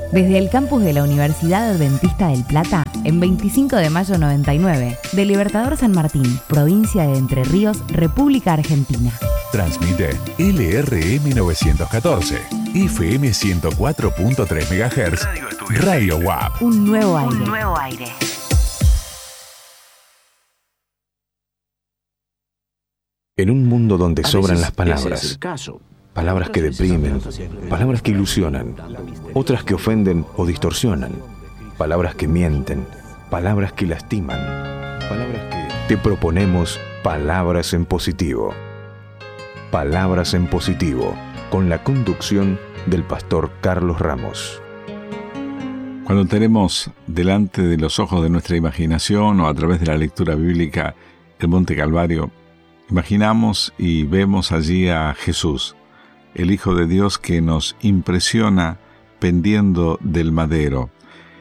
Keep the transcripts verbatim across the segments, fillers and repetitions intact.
Desde el campus de la Universidad Adventista del Plata, en veinticinco de mayo noventa y nueve, de Libertador San Martín, provincia de Entre Ríos, República Argentina. Transmite L R M novecientos catorce, F M ciento cuatro punto tres megahertz, Radio U A P. Un nuevo aire. Un nuevo aire. En un mundo donde sobran las palabras, palabras que deprimen, palabras que ilusionan, otras que ofenden o distorsionan, palabras que mienten, palabras que lastiman, palabras que... Te proponemos Palabras en Positivo. Palabras en Positivo, con la conducción del pastor Carlos Ramos. Cuando tenemos delante de los ojos de nuestra imaginación o a través de la lectura bíblica el Monte Calvario, imaginamos y vemos allí a Jesús, el Hijo de Dios que nos impresiona pendiendo del madero.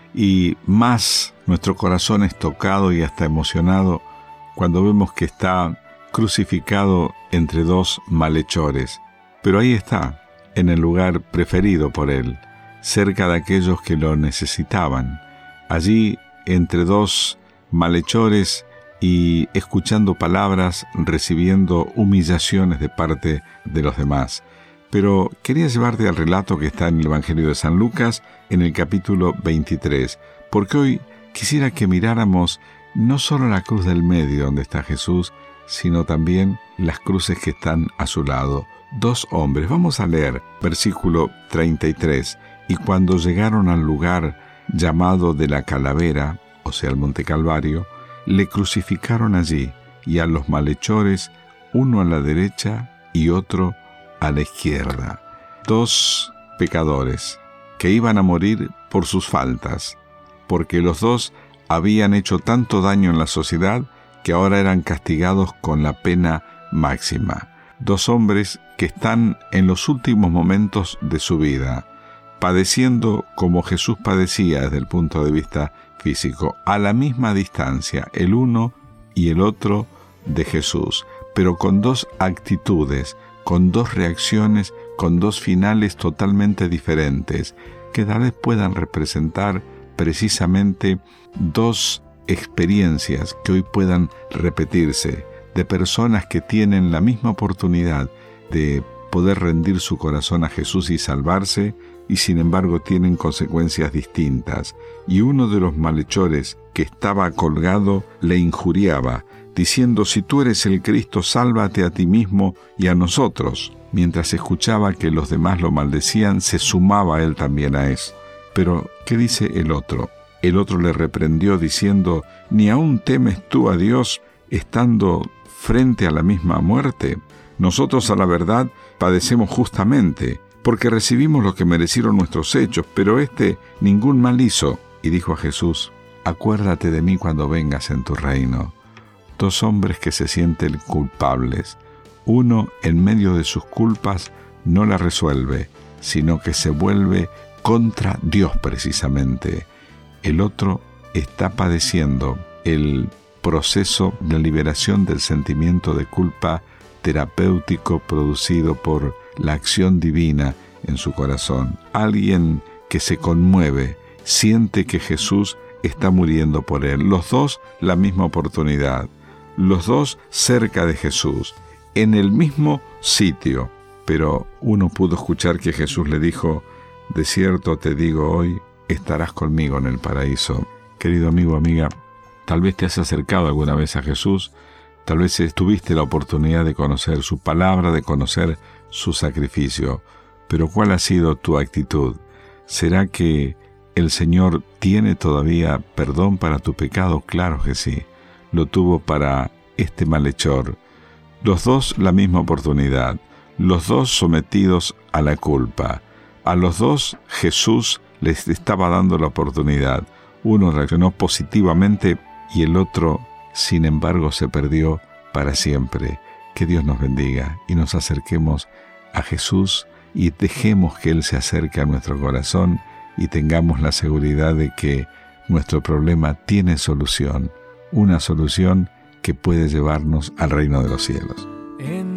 Y más nuestro corazón es tocado y hasta emocionado cuando vemos que está crucificado entre dos malhechores. Pero ahí está, en el lugar preferido por él, cerca de aquellos que lo necesitaban. Allí, entre dos malhechores y escuchando palabras, recibiendo humillaciones de parte de los demás. Pero quería llevarte al relato que está en el Evangelio de San Lucas, en el capítulo veintitrés, porque hoy quisiera que miráramos no solo la cruz del medio donde está Jesús, sino también las cruces que están a su lado. Dos hombres. Vamos a leer versículo treinta y tres. Y cuando llegaron al lugar llamado de la Calavera, o sea, el Monte Calvario, le crucificaron allí, y a los malhechores, uno a la derecha y otro a la izquierda. Dos pecadores que iban a morir por sus faltas, porque los dos habían hecho tanto daño en la sociedad que ahora eran castigados con la pena máxima. Dos hombres que están en los últimos momentos de su vida, padeciendo como Jesús padecía desde el punto de vista físico, a la misma distancia, el uno y el otro de Jesús, pero con dos actitudes, con dos reacciones, con dos finales totalmente diferentes, que tal vez puedan representar precisamente dos experiencias que hoy puedan repetirse, de personas que tienen la misma oportunidad de poder rendir su corazón a Jesús y salvarse, y sin embargo tienen consecuencias distintas. Y uno de los malhechores que estaba colgado le injuriaba, diciendo: si tú eres el Cristo, sálvate a ti mismo y a nosotros. Mientras escuchaba que los demás lo maldecían, se sumaba él también a eso. Pero, ¿qué dice el otro? El otro le reprendió diciendo: ¿ni aún temes tú a Dios estando frente a la misma muerte? Nosotros, a la verdad, padecemos justamente, porque recibimos lo que merecieron nuestros hechos, pero éste ningún mal hizo. Y dijo a Jesús: acuérdate de mí cuando vengas en tu reino. Dos hombres que se sienten culpables. Uno, en medio de sus culpas, no la resuelve, sino que se vuelve contra Dios precisamente. El otro está padeciendo el proceso de liberación del sentimiento de culpa terapéutico producido por la acción divina en su corazón. Alguien que se conmueve, siente que Jesús está muriendo por él. Los dos la misma oportunidad, los dos cerca de Jesús, en el mismo sitio. Pero uno pudo escuchar que Jesús le dijo: de cierto te digo hoy, estarás conmigo en el paraíso. Querido amigo, amiga, tal vez te has acercado alguna vez a Jesús, tal vez tuviste la oportunidad de conocer su palabra, de conocer su sacrificio, pero ¿cuál ha sido tu actitud? ¿Será que el Señor tiene todavía perdón para tu pecado? Claro que sí, lo tuvo para este malhechor. Los dos la misma oportunidad, los dos sometidos a la culpa. A los dos Jesús les estaba dando la oportunidad. Uno reaccionó positivamente y el otro, sin embargo, se perdió para siempre. Que Dios nos bendiga y nos acerquemos a Jesús y dejemos que Él se acerque a nuestro corazón y tengamos la seguridad de que nuestro problema tiene solución, una solución que puede llevarnos al reino de los cielos. En